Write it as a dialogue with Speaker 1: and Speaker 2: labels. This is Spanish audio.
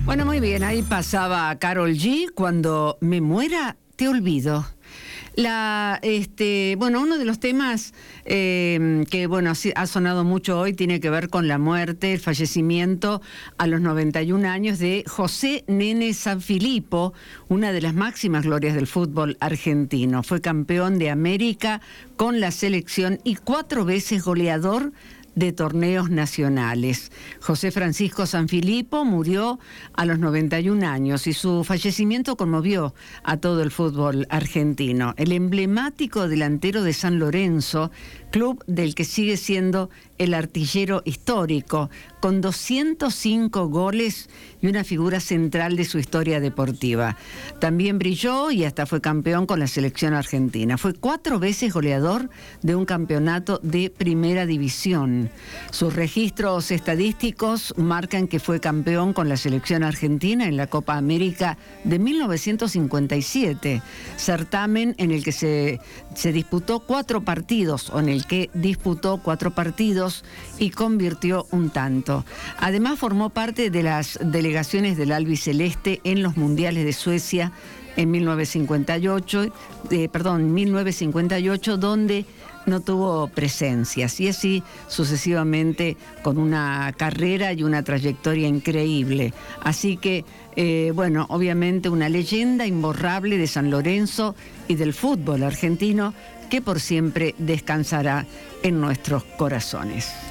Speaker 1: Bueno, muy bien, ahí pasaba Karol G, Cuando me muera, te olvido. Uno de los temas que ha sonado mucho hoy tiene que ver con la muerte, el fallecimiento a los 91 años de José Nene Sanfilippo, una de las máximas glorias del fútbol argentino. Fue campeón de América con la selección y 4 veces goleador de torneos nacionales. José Francisco Sanfilippo murió a los 91 años y su fallecimiento conmovió a todo el fútbol argentino. El emblemático delantero de San Lorenzo, club del que sigue siendo el artillero histórico, con 205 goles y una figura central de su historia deportiva. También brilló y hasta fue campeón con la selección argentina. Fue 4 veces goleador de un campeonato de primera división. Sus registros estadísticos marcan que fue campeón con la selección argentina en la Copa América de 1957, certamen en el que se disputó 4 partidos, o en el que disputó 4 partidos y convirtió un tanto. Además formó parte de las delegaciones del albiceleste en los mundiales de Suecia en 1958, donde no tuvo presencias, y así sucesivamente, con una carrera y una trayectoria increíble. Así que, obviamente una leyenda imborrable de San Lorenzo y del fútbol argentino, que por siempre descansará en nuestros corazones.